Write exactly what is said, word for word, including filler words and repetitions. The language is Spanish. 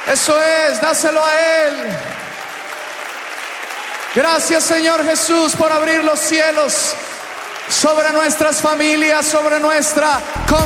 Eso es, dáselo a Él. Gracias, Señor Jesús, por abrir los cielos sobre nuestras familias, sobre nuestra congregación.